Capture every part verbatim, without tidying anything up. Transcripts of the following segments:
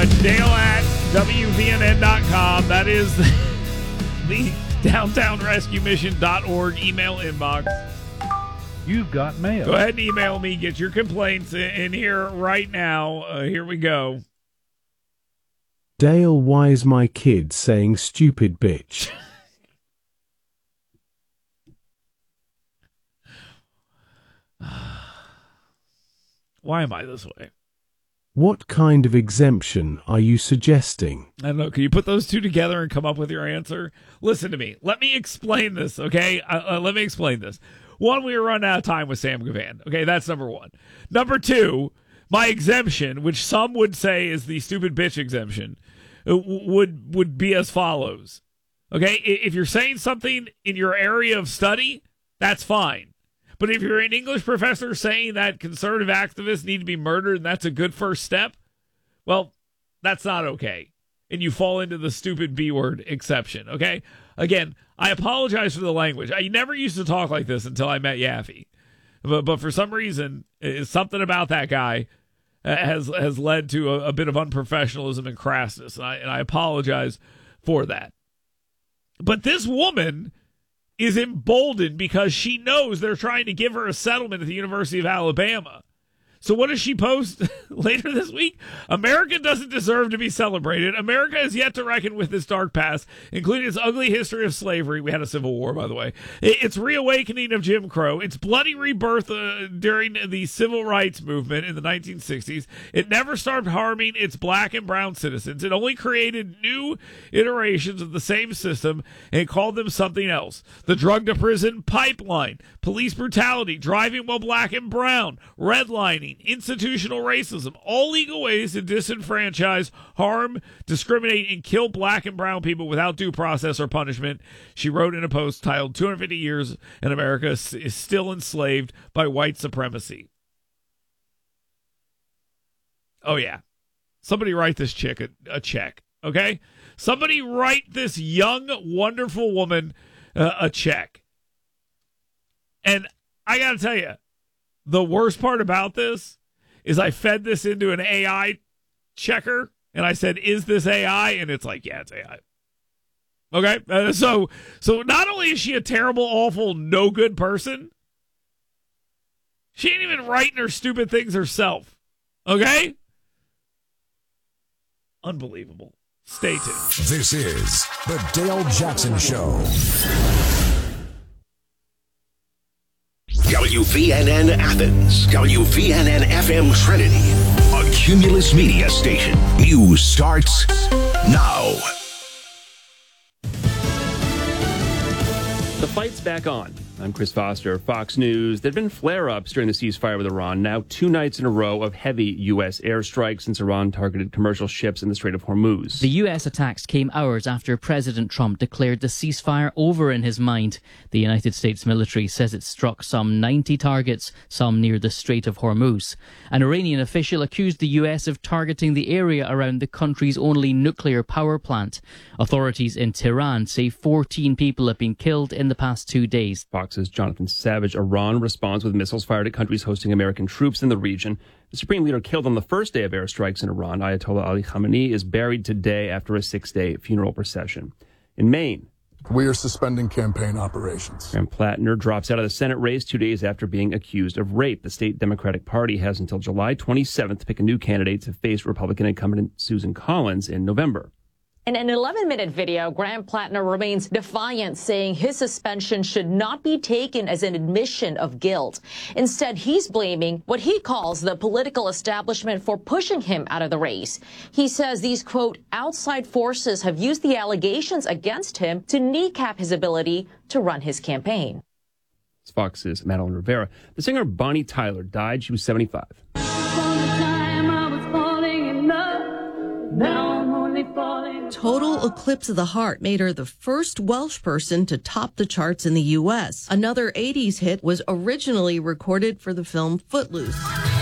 Uh, Dale at W V N N dot com. That is the, the downtown rescue mission dot org email inbox. You've got mail. Go ahead and email me. Get your complaints in, in here right now. Uh, here we go. Dale, why's my kid saying stupid bitch? Why am I this way? What kind of exemption are you suggesting? I don't know. Can you put those two together and come up with your answer? Listen to me. Let me explain this, okay? Uh, uh, let me explain this. One, we were running out of time with Sam Gavan. Okay, that's number one. Number two, my exemption, which some would say is the stupid bitch exemption, would would be as follows. Okay, if you're saying something in your area of study, that's fine. But if you're an English professor saying that conservative activists need to be murdered and that's a good first step, well, that's not okay. And you fall into the stupid B word exception, okay? Again, I apologize for the language. I never used to talk like this until I met Yaffe. But, but for some reason, something about that guy has has led to a, a bit of unprofessionalism and crassness. And I, and I apologize for that. But this woman is emboldened because she knows they're trying to give her a settlement at the University of Alabama. So what does she post later this week? America doesn't deserve to be celebrated. America has yet to reckon with its dark past, including its ugly history of slavery. We had a civil war, by the way. Its reawakening of Jim Crow. Its bloody rebirth uh, during the civil rights movement in the nineteen sixties. It never stopped harming its black and brown citizens. It only created new iterations of the same system and called them something else. The drug-to-prison pipeline, police brutality, driving while black and brown, redlining, institutional racism, all legal ways to disenfranchise, harm, discriminate, and kill black and brown people without due process or punishment. She wrote in a post titled two hundred fifty years in America is still enslaved by white supremacy. Oh, yeah. Somebody write this chick a, a check, okay? Somebody write this young, wonderful woman uh, a check. And I got to tell you, the worst part about this is I fed this into an A I checker, and I said, is this A I? And it's like, yeah, it's A I. Okay? Uh, so, so not only is she a terrible, awful, no good person, she ain't even writing her stupid things herself. Okay? Unbelievable. Stay tuned. This is the Dale Jackson Show. W V N N Athens, W V N N F M Trinity, a Cumulus Media station. News starts now. The fight's back on. I'm Chris Foster, Fox News. There have been flare-ups during the ceasefire with Iran, now two nights in a row of heavy U S airstrikes since Iran targeted commercial ships in the Strait of Hormuz. The U S attacks came hours after President Trump declared the ceasefire over in his mind. The United States military says it struck some ninety targets, some near the Strait of Hormuz. An Iranian official accused the U S of targeting the area around the country's only nuclear power plant. Authorities in Tehran say fourteen people have been killed in the past two days. Fox's Jonathan Savage. Iran responds with missiles fired at countries hosting American troops in the region. The supreme leader killed on the first day of airstrikes in Iran, Ayatollah Ali Khamenei, is buried today after a six-day funeral procession. In Maine, we are suspending campaign operations. Graham Plattner drops out of the Senate race two days after being accused of rape. The state Democratic Party has until July twenty-seventh to pick a new candidate to face Republican incumbent Susan Collins in November. In an eleven-minute video, Graham Plattner remains defiant, saying his suspension should not be taken as an admission of guilt. Instead, he's blaming what he calls the political establishment for pushing him out of the race. He says these, quote, outside forces have used the allegations against him to kneecap his ability to run his campaign. It's Fox's Madeline Rivera. The singer Bonnie Tyler died. She was seventy-five. Total Eclipse of the Heart made her the first Welsh person to top the charts in the U S. Another eighties hit was originally recorded for the film Footloose.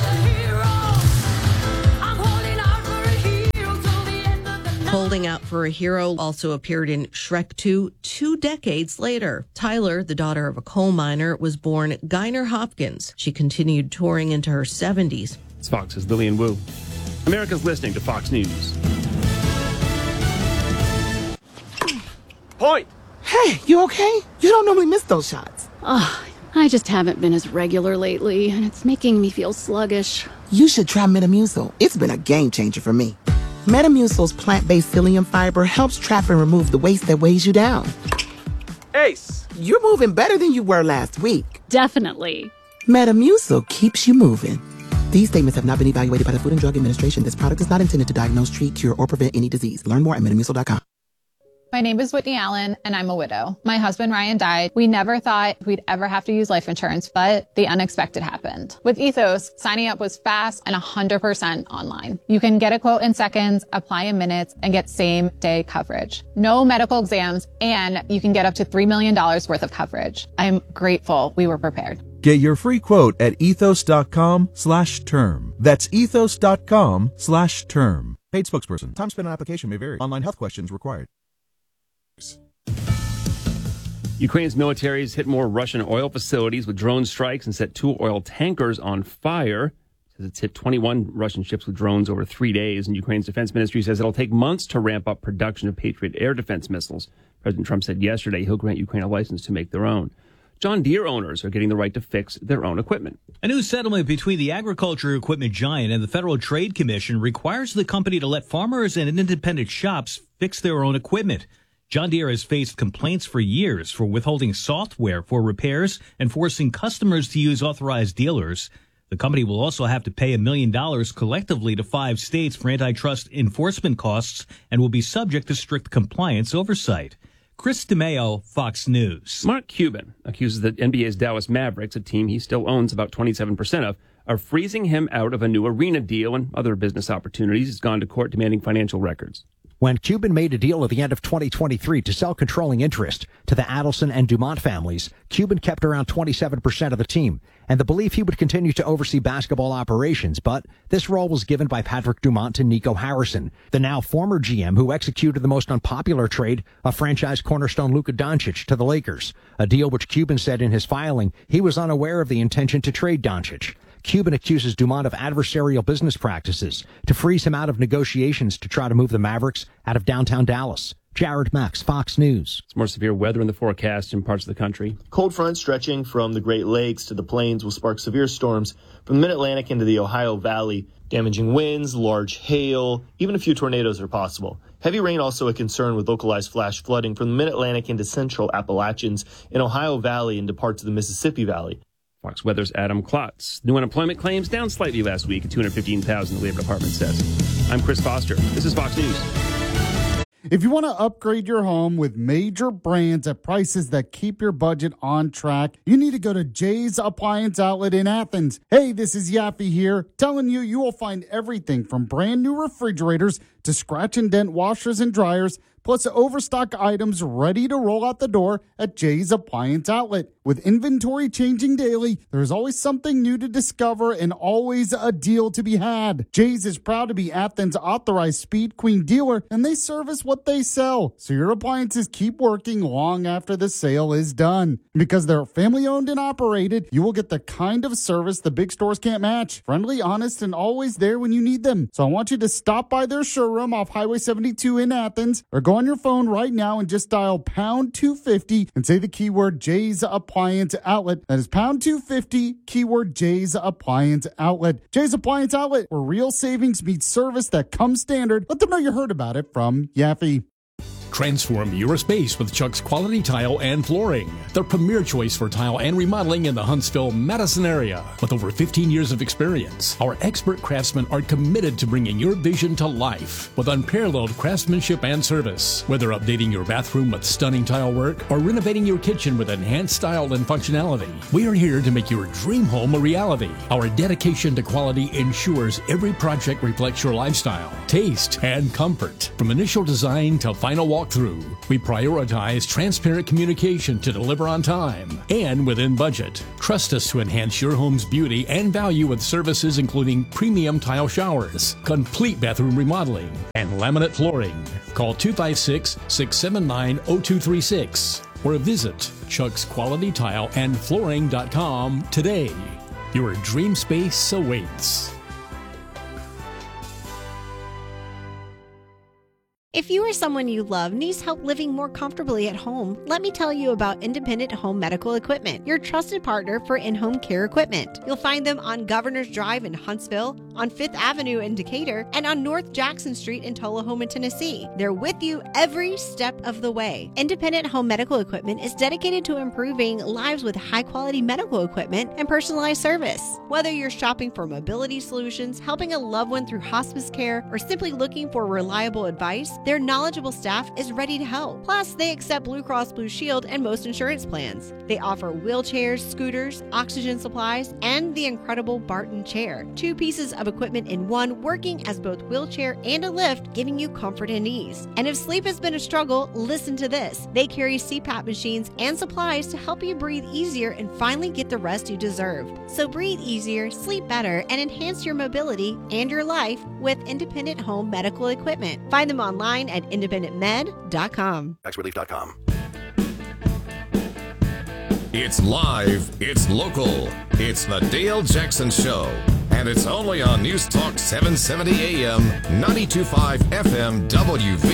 Holding Out for a Hero also appeared in Shrek two two decades later. Tyler, the daughter of a coal miner, was born Guiner Hopkins. She continued touring into her seventies. It's Fox's Lillian Wu. America's listening to Fox News. Point! Hey, you okay? You don't normally miss those shots. Ugh, I just haven't been as regular lately, and it's making me feel sluggish. You should try Metamucil. It's been a game changer for me. Metamucil's plant-based psyllium fiber helps trap and remove the waste that weighs you down. Ace! You're moving better than you were last week. Definitely. Metamucil keeps you moving. These statements have not been evaluated by the Food and Drug Administration. This product is not intended to diagnose, treat, cure, or prevent any disease. Learn more at metamucil dot com. My name is Whitney Allen, and I'm a widow. My husband, Ryan, died. We never thought we'd ever have to use life insurance, but the unexpected happened. With Ethos, signing up was fast and one hundred percent online. You can get a quote in seconds, apply in minutes, and get same-day coverage. No medical exams, and you can get up to three million dollars worth of coverage. I'm grateful we were prepared. Get your free quote at ethos.com slash term. That's ethos.com slash term. Paid spokesperson. Time spent on application may vary. Online health questions required. Ukraine's military has hit more Russian oil facilities with drone strikes and set two oil tankers on fire. It says it's hit twenty-one Russian ships with drones over three days, and Ukraine's defense ministry says it'll take months to ramp up production of Patriot air defense missiles. President Trump said yesterday he'll grant Ukraine a license to make their own. John Deere owners are getting the right to fix their own equipment. A new settlement between the agriculture equipment giant and the Federal Trade Commission requires the company to let farmers and independent shops fix their own equipment. John Deere has faced complaints for years for withholding software for repairs and forcing customers to use authorized dealers. The company will also have to pay a million dollars collectively to five states for antitrust enforcement costs and will be subject to strict compliance oversight. Chris DeMeo, Fox News. Mark Cuban accuses the N B A's Dallas Mavericks, a team he still owns about twenty-seven percent of, of freezing him out of a new arena deal and other business opportunities. He's gone to court demanding financial records. When Cuban made a deal at the end of twenty twenty-three to sell controlling interest to the Adelson and Dumont families, Cuban kept around twenty-seven percent of the team and the belief he would continue to oversee basketball operations. But this role was given by Patrick Dumont to Nico Harrison, the now former G M who executed the most unpopular trade of franchise cornerstone Luka Doncic to the Lakers, a deal which Cuban said in his filing he was unaware of the intention to trade Doncic. Cuban accuses Dumont of adversarial business practices to freeze him out of negotiations to try to move the Mavericks out of downtown Dallas. Jared Max, Fox News. It's more severe weather in the forecast in parts of the country. Cold front stretching from the Great Lakes to the plains will spark severe storms from the Mid-Atlantic into the Ohio Valley. Damaging winds, large hail, even a few tornadoes are possible. Heavy rain also a concern with localized flash flooding from the Mid-Atlantic into central Appalachians in Ohio Valley into parts of the Mississippi Valley. Fox Weather's Adam Klotz. New unemployment claims down slightly last week at two hundred fifteen thousand, the Labor Department says. I'm Chris Foster. This is Fox News. If you want to upgrade your home with major brands at prices that keep your budget on track, you need to go to Jay's Appliance Outlet in Athens. Hey, this is Yaffe here, telling you you will find everything from brand new refrigerators to scratch and dent washers and dryers, plus overstock items ready to roll out the door at Jay's Appliance Outlet. With inventory changing daily, there's always something new to discover and always a deal to be had. Jay's is proud to be Athens' authorized Speed Queen dealer, and they service what they sell, so your appliances keep working long after the sale is done. Because they're family owned and operated, you will get the kind of service the big stores can't match. Friendly, honest, and always there when you need them. So I want you to stop by their showroom off Highway seventy-two in Athens, or go on your phone right now and just dial pound two fifty and say the keyword Jay's Appliance Outlet. That is pound two fifty, keyword Jay's Appliance Outlet. Jay's Appliance Outlet, where real savings meets service that comes standard. Let them know you heard about it from Yaffe. Transform your space with Chuck's Quality Tile and Flooring, the premier choice for tile and remodeling in the Huntsville, Madison area. With over fifteen years of experience, our expert craftsmen are committed to bringing your vision to life with unparalleled craftsmanship and service. Whether updating your bathroom with stunning tile work or renovating your kitchen with enhanced style and functionality, we are here to make your dream home a reality. Our dedication to quality ensures every project reflects your lifestyle, taste, and comfort. From initial design to final walk through, we prioritize transparent communication to deliver on time and within budget. Trust us to enhance your home's beauty and value with services including premium tile showers, complete bathroom remodeling, and laminate flooring. Call two five six, six seven nine, zero two three six or visit Chuck's Quality Tile and Flooring dot com today. Your dream space awaits. If you or someone you love needs help living more comfortably at home, let me tell you about Independent Home Medical Equipment, your trusted partner for in-home care equipment. You'll find them on Governor's Drive in Huntsville, on Fifth Avenue in Decatur, and on North Jackson Street in Tullahoma, Tennessee. They're with you every step of the way. Independent Home Medical Equipment is dedicated to improving lives with high-quality medical equipment and personalized service. Whether you're shopping for mobility solutions, helping a loved one through hospice care, or simply looking for reliable advice, their knowledgeable staff is ready to help. Plus, they accept Blue Cross Blue Shield and most insurance plans. They offer wheelchairs, scooters, oxygen supplies, and the incredible Barton chair. Two pieces of equipment in one, working as both wheelchair and a lift, giving you comfort and ease. And if sleep has been a struggle, listen to this. They carry C PAP machines and supplies to help you breathe easier and finally get the rest you deserve. So breathe easier, sleep better, and enhance your mobility and your life with Independent Home Medical Equipment. Find them online at independent med dot com. tax relief dot com. It's live, it's local, it's the Dale Jackson Show, and it's only on News Talk seven seventy A M, ninety-two point five F M W V.